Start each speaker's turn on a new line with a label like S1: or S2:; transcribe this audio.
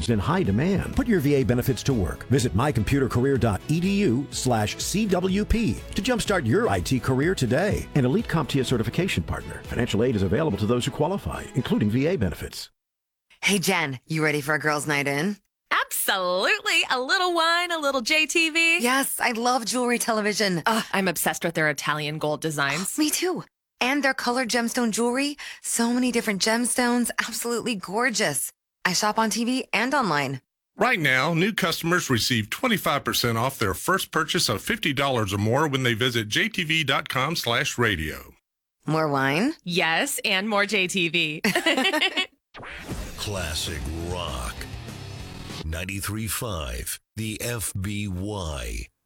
S1: in high demand. Put your VA benefits to work. Visit mycomputercareer.edu/CWP to jumpstart your IT career today. An elite CompTIA certification partner. Financial aid is available to those who qualify, including VA benefits.
S2: Hey, Jen, you ready for a girls' night in?
S3: Absolutely. A little wine, a little JTV.
S2: Yes, I love jewelry television.
S3: I'm obsessed with their Italian gold designs.
S2: Me too. And their colored gemstone jewelry. So many different gemstones. Absolutely gorgeous. I shop on TV and online.
S4: Right now, new customers receive 25% off their first purchase of $50 or more when they visit jtv.com/radio.
S2: More wine?
S3: Yes, and more JTV.
S5: Classic rock. 93.5, the FBY.